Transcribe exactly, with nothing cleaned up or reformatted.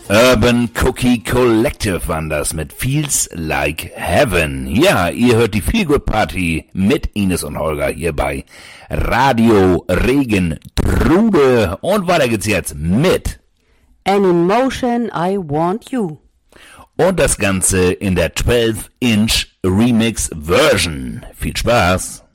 Urban Cookie Collective waren das mit Feels Like Heaven. Ja, ihr hört die Feelgood Party mit Ines und Holger hier bei Radio Regentrude. Und weiter geht's jetzt mit An Emotion I Want You. Und das Ganze in der zwölf Inch Remix Version. Viel Spaß!